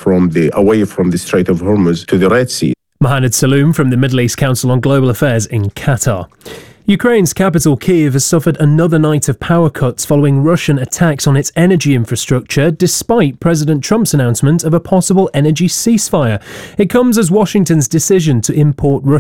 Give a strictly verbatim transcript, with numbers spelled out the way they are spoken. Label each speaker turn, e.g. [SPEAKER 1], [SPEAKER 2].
[SPEAKER 1] from the away from the Strait of Hormuz to the Red Sea.
[SPEAKER 2] Mohamed Saloom from the Middle East Council on Global Affairs in Qatar. Ukraine's capital Kyiv has suffered another night of power cuts following Russian attacks on its energy infrastructure, despite President Trump's announcement of a possible energy ceasefire. It comes as Washington's decision to import Russian